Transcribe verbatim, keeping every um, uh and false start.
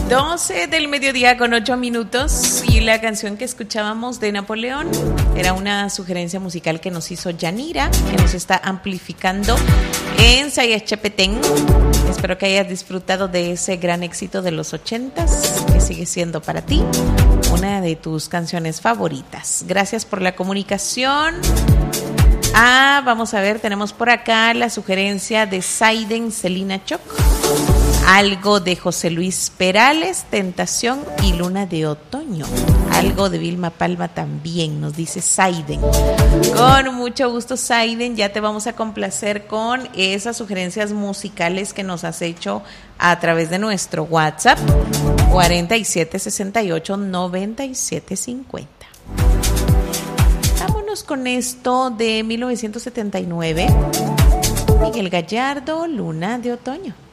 doce del mediodía con ocho minutos y la canción que escuchábamos de Napoleón era una sugerencia musical que nos hizo Yanira, que nos está amplificando en Sayachapetén. Espero que hayas disfrutado de ese gran éxito de los ochentas, que sigue siendo para ti una de tus canciones favoritas. Gracias por la comunicación. Ah, vamos a ver, tenemos por acá la sugerencia de Saiden Celina Choc. Algo de José Luis Perales, Tentación y Luna de Otoño. Algo de Vilma Palma también, nos dice Saiden. Con mucho gusto, Saiden, ya te vamos a complacer con esas sugerencias musicales que nos has hecho a través de nuestro WhatsApp cuarenta y siete sesenta y ocho noventa y siete cincuenta. Vámonos con esto de mil novecientos setenta y nueve. Miguel Gallardo, Luna de Otoño.